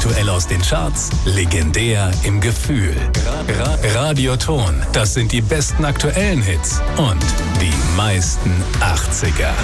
Aktuell aus den Charts, legendär im Gefühl. Radioton, das sind die besten aktuellen Hits und die meisten 80er.